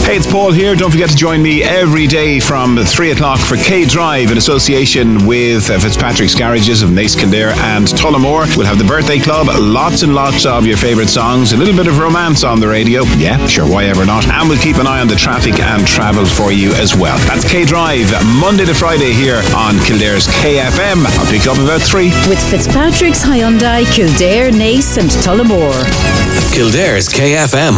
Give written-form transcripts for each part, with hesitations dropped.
Hey, it's Paul here. Don't forget to join me every day from 3 o'clock for K-Drive in association with Fitzpatrick's Garages of Naas, Kildare and Tullamore. We'll have the Birthday Club, lots and lots of your favourite songs, a little bit of romance on the radio. Yeah, sure, why ever not. And we'll keep an eye on the traffic and travel for you as well. That's K-Drive, Monday to Friday here on Kildare's KFM. I'll pick you up about 3. With Fitzpatrick's Hyundai, Kildare, Naas and Tullamore. Kildare's KFM.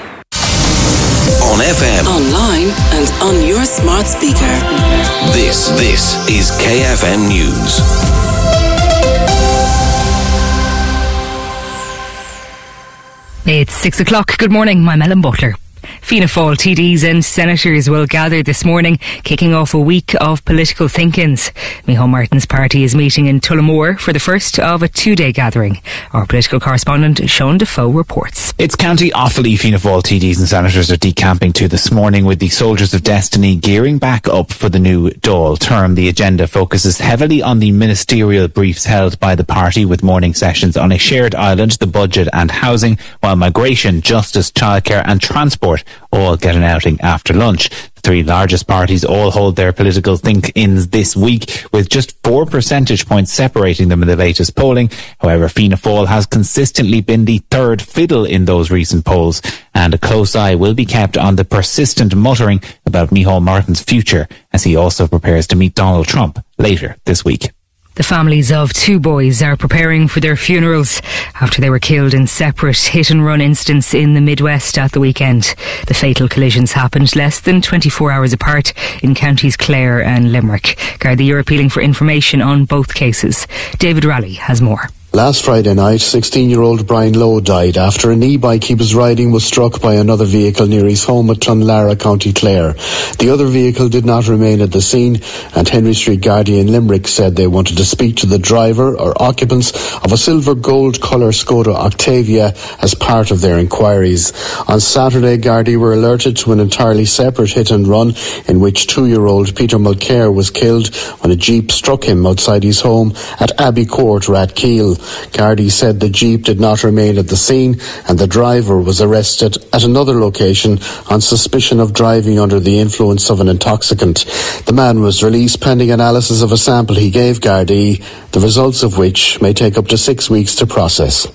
On FM, online and on your smart speaker. This is KFM News. It's 6 o'clock. Good morning, I'm Ellen Butler. Fianna Fáil TDs and senators will gather this morning, kicking off a week of political think-ins. Micheál Martin's party is meeting in Tullamore for the first of a 2-day gathering. Our political correspondent Sean Defoe reports. It's County Offaly Fianna Fáil TDs and senators are decamping to this morning, with the Soldiers of Destiny gearing back up for the new Dáil term. The agenda focuses heavily on the ministerial briefs held by the party, with morning sessions on a shared island, the budget and housing, while migration, justice, childcare and transport all get an outing after lunch. The 3 largest parties all hold their political think-ins this week, with just 4 percentage points separating them in the latest polling. However, Fianna Fáil has consistently been the third fiddle in those recent polls, and a close eye will be kept on the persistent muttering about Micheál Martin's future as he also prepares to meet Donald Trump later this week. The families of 2 boys are preparing for their funerals after they were killed in separate hit-and-run incidents in the Midwest at the weekend. The fatal collisions happened less than 24 hours apart in counties Clare and Limerick. Gardaí are appealing for information on both cases. David Raleigh has more. Last Friday night, 16-year-old Brian Lowe died after an e-bike he was riding was struck by another vehicle near his home at Clonlara, County Clare. The other vehicle did not remain at the scene, and Henry Street Gardaí in Limerick said they wanted to speak to the driver or occupants of a silver gold colour Skoda Octavia as part of their inquiries. On Saturday, Gardaí were alerted to an entirely separate hit and run in which 2-year-old Peter Mulcair was killed when a Jeep struck him outside his home at Abbey Court, Rathkeil. Gardaí said the Jeep did not remain at the scene and the driver was arrested at another location on suspicion of driving under the influence of an intoxicant. The man was released pending analysis of a sample he gave Gardaí, the results of which may take up to 6 weeks to process.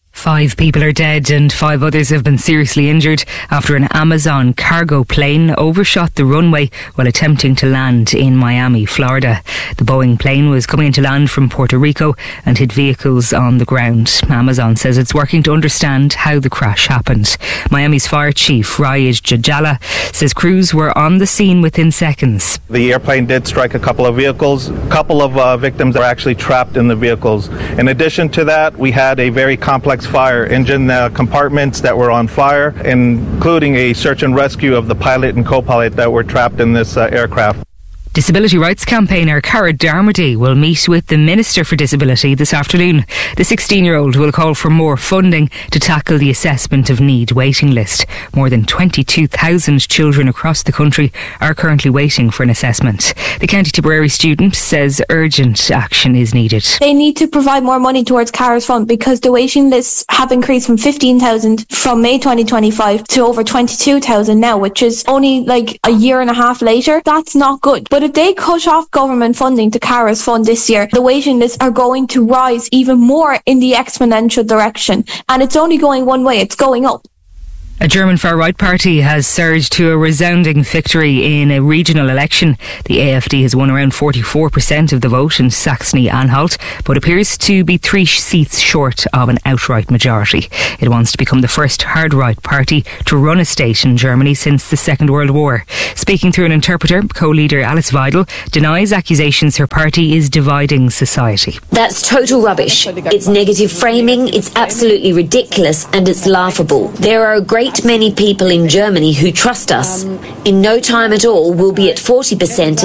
5 people are dead and 5 others have been seriously injured after an Amazon cargo plane overshot the runway while attempting to land in Miami, Florida. The Boeing plane was coming into land from Puerto Rico and hit vehicles on the ground. Amazon says it's working to understand how the crash happened. Miami's fire chief, Raid Jajala, says crews were on the scene within seconds. The airplane did strike a couple of vehicles. A couple of victims are actually trapped in the vehicles. In addition to that, we had a very complex fire, engine compartments that were on fire, including a search and rescue of the pilot and co-pilot that were trapped in this aircraft. Disability rights campaigner Cara Darmody will meet with the Minister for Disability this afternoon. The 16-year-old will call for more funding to tackle the assessment of need waiting list. More than 22,000 children across the country are currently waiting for an assessment. The County Tipperary student says urgent action is needed. They need to provide more money towards Cara's Fund because the waiting lists have increased from 15,000 from May 2025 to over 22,000 now, which is only like a year and a half later. That's not good. But if they cut off government funding to Cara's Fund this year, the waiting lists are going to rise even more in the exponential direction. And it's only going one way, it's going up. A German far-right party has surged to a resounding victory in a regional election. The AfD has won around 44% of the vote in Saxony-Anhalt, but appears to be 3 seats short of an outright majority. It wants to become the first hard-right party to run a state in Germany since the Second World War. Speaking through an interpreter, co-leader Alice Weidel denies accusations her party is dividing society. That's total rubbish. It's negative framing, it's absolutely ridiculous, and it's laughable. There are a great many people in Germany who trust us. In no time at all, we'll be at 40%